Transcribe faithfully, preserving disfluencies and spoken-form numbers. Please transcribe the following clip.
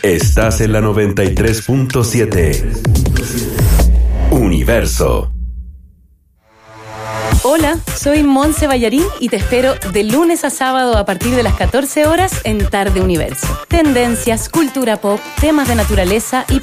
Estás en la noventa y tres punto siete. Universo. Hola, soy Monse Ballarín y te espero de lunes a sábado a partir de las catorce horas en Tarde Universo. Tendencias, cultura pop, temas de naturaleza y